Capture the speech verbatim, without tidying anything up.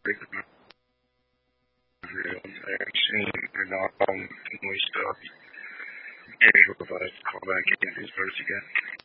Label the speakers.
Speaker 1: break the real action and all and stuff. Maybe we'll call back in this verse again.